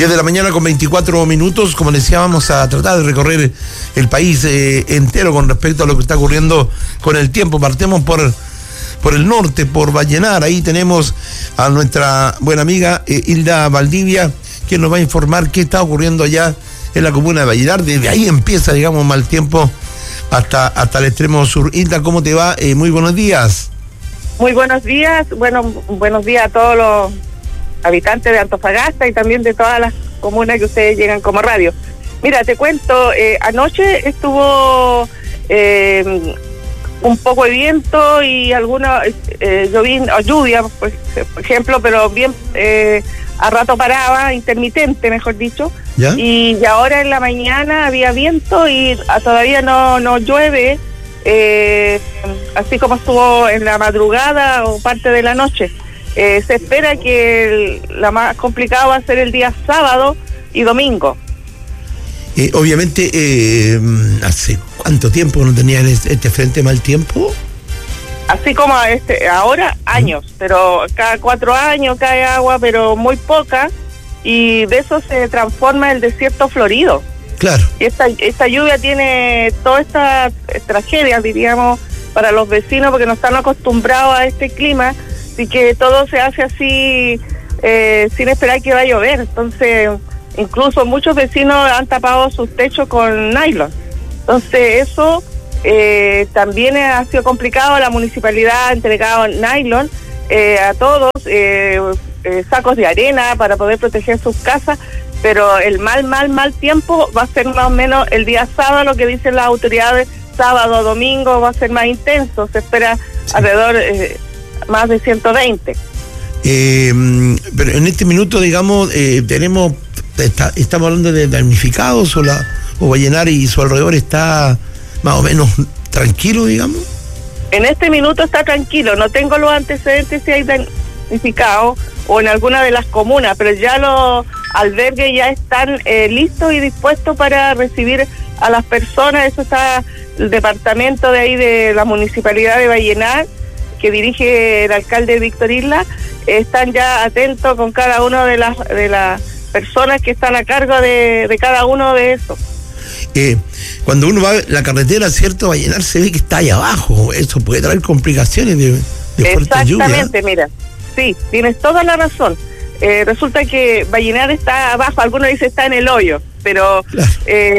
10 de la mañana con 24 minutos. Como decía, vamos a tratar de recorrer el país entero con respecto a lo que está ocurriendo con el tiempo. Partemos por el norte, por Vallenar. Ahí tenemos a nuestra buena amiga Hilda Valdivia, quien nos va a informar qué está ocurriendo allá en la comuna de Vallenar. Desde ahí empieza, digamos, mal tiempo hasta el extremo sur. Hilda, ¿cómo te va? Muy buenos días. Muy buenos días. Bueno, buenos días a todos los habitantes de Antofagasta y también de todas las comunas que ustedes llegan como radio. Mira, te cuento, anoche estuvo un poco de viento y alguna lluvia, pues, por ejemplo, pero bien a rato paraba, intermitente, mejor dicho. ¿Ya? Y ahora en la mañana había viento y todavía no llueve, así como estuvo en la madrugada o parte de la noche. Se espera que la más complicada va a ser el día sábado y domingo. Obviamente, ¿hace cuánto tiempo no tenían este frente mal tiempo? Así como ahora, años, pero cada 4 años cae agua, pero muy poca, y de eso se transforma el desierto florido. Claro. Y esta lluvia tiene todas estas tragedias, diríamos, para los vecinos, porque no están acostumbrados a este clima, así que todo se hace así, sin esperar que va a llover. Entonces, incluso muchos vecinos han tapado sus techos con nylon. Entonces, eso también ha sido complicado. La municipalidad ha entregado nylon a todos, sacos de arena para poder proteger sus casas, pero el mal tiempo va a ser más o menos el día sábado, lo que dicen las autoridades, sábado, domingo va a ser más intenso, se espera alrededor más de 120. Pero en este minuto, digamos, estamos hablando de damnificados o Vallenar y su alrededor está más o menos tranquilo, digamos. En este minuto está tranquilo, no tengo los antecedentes si hay damnificados o en alguna de las comunas, pero ya los albergues ya están listos y dispuestos para recibir a las personas. Eso está el departamento de ahí de la municipalidad de Vallenar, que dirige el alcalde Víctor Isla. Están ya atentos con cada una de las personas que están a cargo de cada uno de esos. Cuando uno va a la carretera, ¿cierto? Vallenar se ve que está ahí abajo. Eso puede traer complicaciones de fuerte lluvia. Exactamente, mira. Sí, tienes toda la razón. Resulta que Vallenar está abajo, algunos dicen está en el hoyo, pero claro.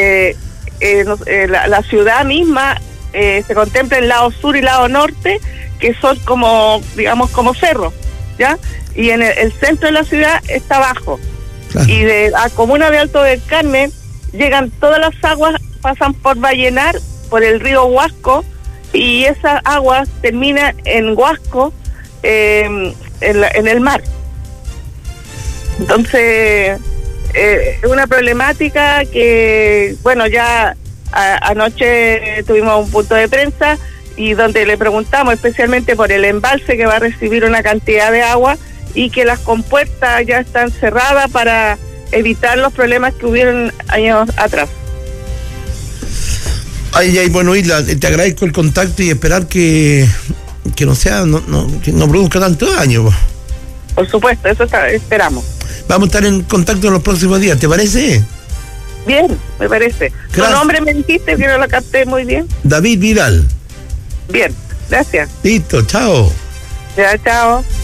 La ciudad misma se contempla el lado sur y lado norte, que son como, digamos, como cerros, ¿ya? Y en el centro de la ciudad está abajo. Claro. Y de la comuna de Alto del Carmen llegan todas las aguas, pasan por Vallenar, por el río Huasco, y esas aguas terminan en Huasco, en el mar. Entonces, es una problemática que, bueno, ya anoche tuvimos un punto de prensa y donde le preguntamos especialmente por el embalse que va a recibir una cantidad de agua y que las compuertas ya están cerradas para evitar los problemas que hubieron años atrás. Ay, bueno, Isla, te agradezco el contacto y esperar que no sea, que no produzca tanto daño. Por supuesto, eso esperamos. Vamos a estar en contacto en los próximos días, ¿te parece? Bien, me parece. ¿Tu nombre me dijiste que no lo capté muy bien? David Vidal. Bien, gracias. Listo, chao. Ya, chao.